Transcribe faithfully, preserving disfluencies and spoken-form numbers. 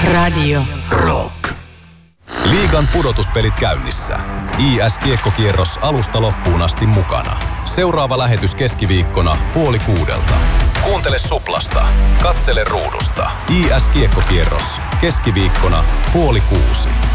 Radio Rock. Liigan pudotuspelit käynnissä. I S-kiekkokierros alusta loppuun asti mukana. Seuraava lähetys keskiviikkona puoli kuudelta. Kuuntele Suplasta. Katsele ruudusta. I S-kiekkokierros keskiviikkona puoli kuusi.